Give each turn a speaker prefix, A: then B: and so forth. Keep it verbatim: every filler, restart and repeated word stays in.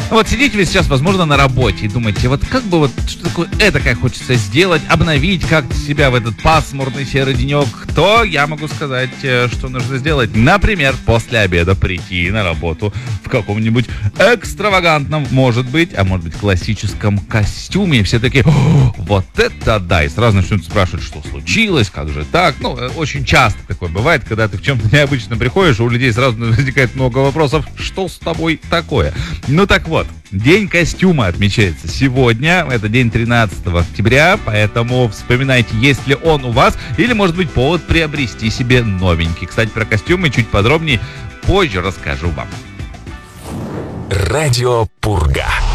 A: Вот сидите вы сейчас, возможно, на работе и думаете, вот как бы вот что такое этакое хочется сделать, обновить как-то себя в этот пасмурный серый денек, то я могу сказать, что нужно сделать. Например, после обеда прийти на работу в каком-нибудь экстравагантном, может быть, а может быть, классическом костюме. И все такие, вот это да! И сразу начнут спрашивать, что случилось, как же так. Ну, очень часто такое бывает, когда ты в чем-то необычно приходишь, у людей сразу возникает много вопросов, что с тобой такое. Ну так вот, День костюма отмечается сегодня, это день тринадцатого октября, поэтому вспоминайте, есть ли он у вас, или может быть повод приобрести себе новенький. Кстати, про костюмы чуть подробнее позже расскажу вам.
B: Радио Пурга.